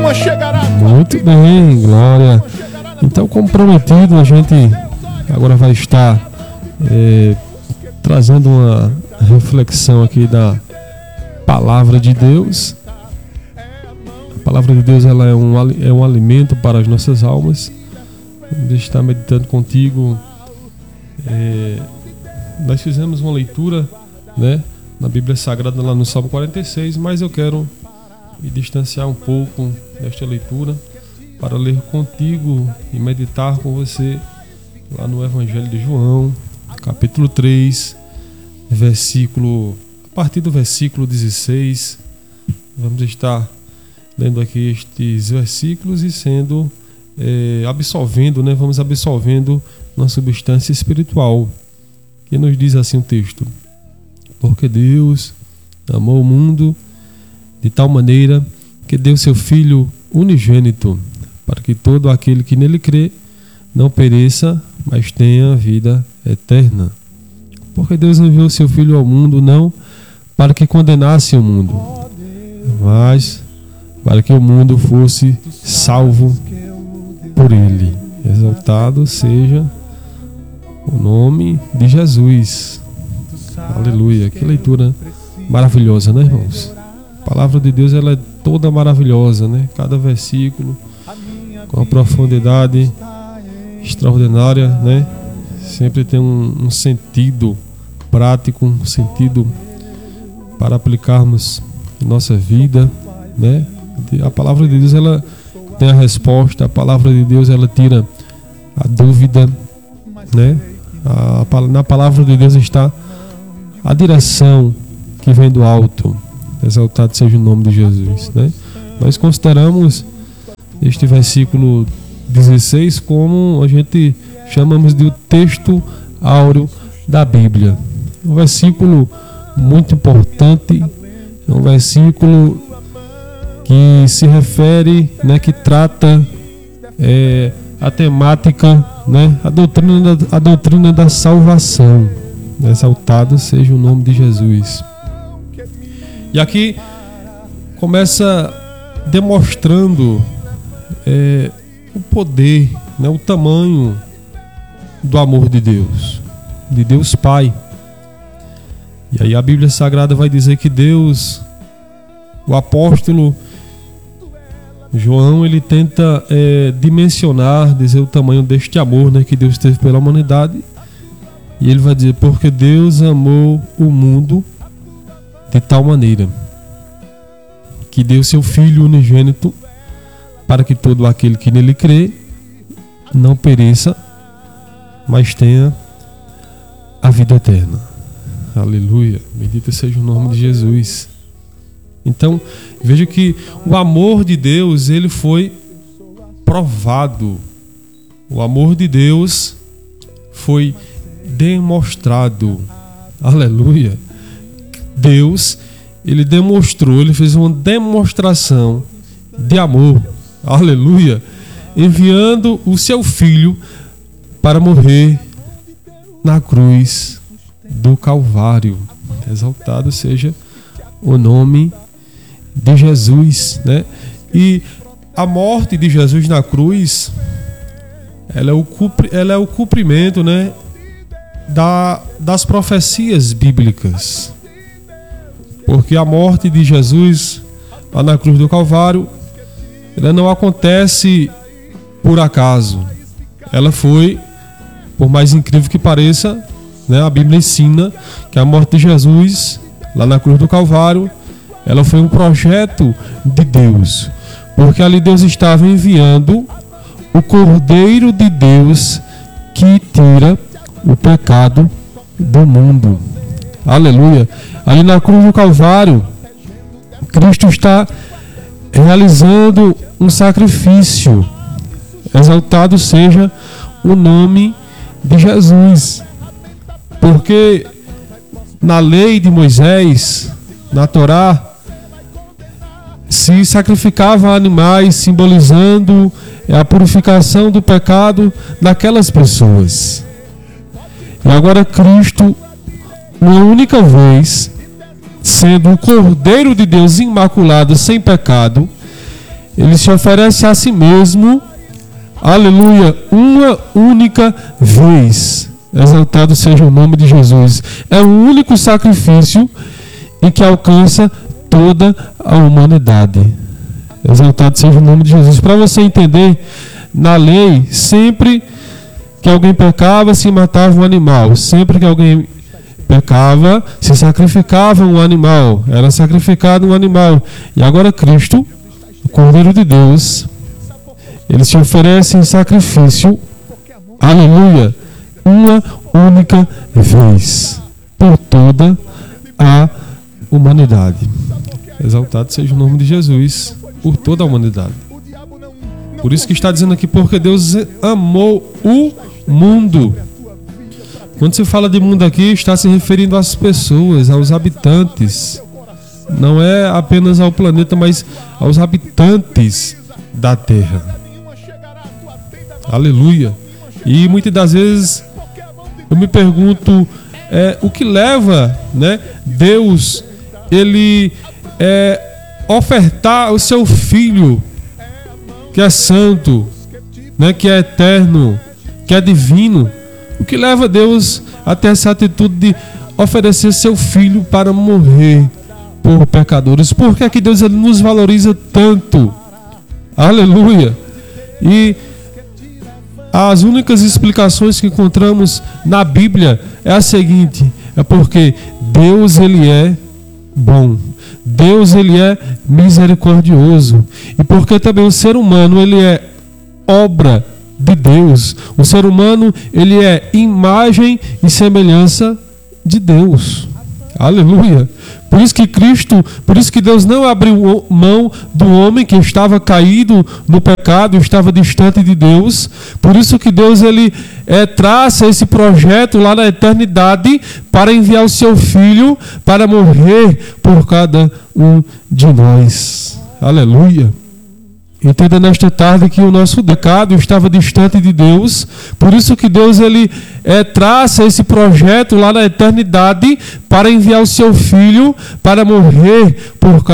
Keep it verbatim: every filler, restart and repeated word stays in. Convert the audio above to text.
Muito bem, glória. Então, como prometido, a gente agora vai estar é, trazendo uma reflexão aqui da Palavra de Deus. A Palavra de Deus, ela é um, é um alimento para as nossas almas. Vamos estar meditando contigo. É, nós fizemos uma leitura, né, na Bíblia Sagrada lá no Salmo quarenta e seis, mas eu quero me distanciar um pouco desta leitura para ler contigo e meditar com você lá no Evangelho de João, capítulo três, versículo, a partir do versículo dezesseis. Vamos estar lendo aqui estes versículos e sendo é, absolvendo, né? Vamos absolvendo uma substância espiritual. Que nos diz assim o texto: porque Deus amou o mundo de tal maneira que deu seu Filho unigênito, para que todo aquele que nele crê não pereça, mas tenha vida eterna. Porque Deus enviou seu Filho ao mundo não para que condenasse o mundo, mas para que o mundo fosse salvo por ele. Exaltado seja o nome de Jesus. Aleluia. Que leitura maravilhosa, né, irmãos? A palavra de Deus, ela é toda maravilhosa, né? Cada versículo com uma profundidade extraordinária, né? Sempre tem um, um sentido prático, um sentido para aplicarmos em nossa vida, né? A palavra de Deus, ela tem a resposta. A palavra de Deus, ela tira a dúvida, né? A, na palavra de Deus está a direção que vem do alto. Exaltado seja o nome de Jesus, né? Nós consideramos este versículo dezesseis como a gente chamamos de o texto áureo da Bíblia. Um versículo muito importante, é um versículo que se refere, né, que trata é, a temática, né, a doutrina da, a doutrina da salvação. Exaltado seja o nome de Jesus. E aqui começa demonstrando é, o poder, né, o tamanho do amor de Deus, de Deus Pai. E aí a Bíblia Sagrada vai dizer que Deus, o apóstolo João, ele tenta é, dimensionar, dizer o tamanho deste amor, né, que Deus teve pela humanidade. E ele vai dizer: porque Deus amou o mundo de tal maneira que deu seu Filho unigênito, para que todo aquele que nele crê não pereça, mas tenha a vida eterna. Aleluia, bendito seja o nome de Jesus. Então, veja que o amor de Deus, ele foi provado. O amor de Deus foi demonstrado. Aleluia. Deus, ele demonstrou, ele fez uma demonstração de amor. Aleluia. Enviando o seu Filho para morrer na cruz do Calvário. Exaltado seja o nome de Jesus, né? E a morte de Jesus na cruz, ela é o, ela é o cumprimento, né, da, das profecias bíblicas. Porque a morte de Jesus lá na cruz do Calvário, ela não acontece por acaso. Ela foi, por mais incrível que pareça, né, a Bíblia ensina que a morte de Jesus lá na cruz do Calvário, ela foi um projeto de Deus. Porque ali Deus estava enviando o Cordeiro de Deus que tira o pecado do mundo. Aleluia. Ali na cruz do Calvário, Cristo está realizando um sacrifício. Exaltado seja o nome de Jesus. Porque na lei de Moisés, na Torá, se sacrificava animais simbolizando a purificação do pecado daquelas pessoas. E agora Cristo, uma única vez, sendo o Cordeiro de Deus imaculado, sem pecado, ele se oferece a si mesmo, aleluia, uma única vez. Exaltado seja o nome de Jesus. É o único sacrifício em que alcança toda a humanidade. Exaltado seja o nome de Jesus. Para você entender, na lei, sempre que alguém pecava, se matava um animal. Sempre que alguém pecava, se sacrificava um animal. Era sacrificado um animal. E agora Cristo, o Cordeiro de Deus, ele se oferece em sacrifício, aleluia, uma única vez, por toda a humanidade. Exaltado seja o nome de Jesus, por toda a humanidade. Por isso que está dizendo aqui, porque Deus amou o mundo. Quando se fala de mundo aqui, está se referindo às pessoas, aos habitantes. Não é apenas ao planeta, mas aos habitantes da Terra. Aleluia. E muitas das vezes eu me pergunto é, o que leva, né, Deus ele é, ofertar o seu Filho, que é santo, né, que é eterno, que é divino. O que leva Deus a ter essa atitude de oferecer seu Filho para morrer por pecadores? Por que é que Deus ele nos valoriza tanto? Aleluia. E as únicas explicações que encontramos na Bíblia é a seguinte: é porque Deus ele é bom, Deus ele é misericordioso, e porque também o ser humano ele é obra de Deus. O ser humano ele é imagem e semelhança de Deus. Aleluia. Por isso que Cristo, por isso que Deus não abriu mão do homem que estava caído no pecado, estava distante de Deus. Por isso que Deus ele é, traça esse projeto lá na eternidade para enviar o seu Filho para morrer por cada um de nós. Aleluia. Entenda nesta tarde que o nosso pecado estava distante de Deus. Por isso que Deus ele é, traça esse projeto lá na eternidade para enviar o seu Filho para morrer por